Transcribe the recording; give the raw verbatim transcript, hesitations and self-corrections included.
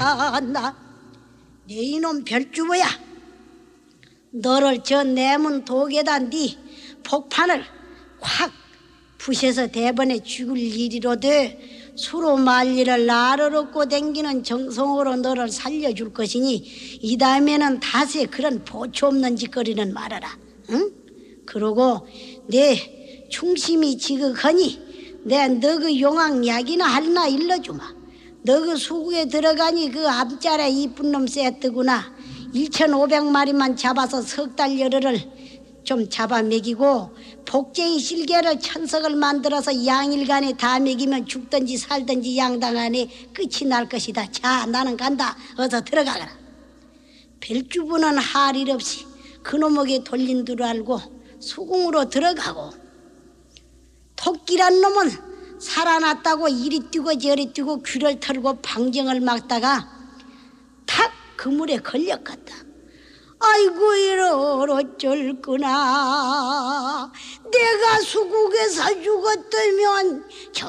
참나. 내 이놈 별주부야, 너를 저 내문 독에다 네 복판을 확 부셔서 대번에 죽을 일이로되 수로 말리를 나를 얻고 댕기는 정성으로 너를 살려줄 것이니 이 다음에는 다시 그런 보초 없는 짓거리는 말아라. 응? 그러고 내 충심이 지극하니 내 너 그 용왕 약이나 할나 일러주마. 너 그 수구에 들어가니 그 앞자래 이쁜 놈 쎄뜨구나. 일천오백 마리만 잡아서 석 달 열흘을 좀 잡아 먹이고 복쟁이 실개를 천석을 만들어서 양일간에 다 먹이면 죽든지 살든지 양당 안에 끝이 날 것이다. 자, 나는 간다. 어서 들어가거라. 별주부는 할 일 없이 그놈에게 돌린 줄 알고 수궁으로 들어가고, 토끼란 놈은 살아났다고 이리 뛰고 저리 뛰고 귀를 털고 방정을 막다가 탁 그물에 걸렸겠다. 아이고 이럴 어쩔 거나. 내가 수국에서 죽었다면 저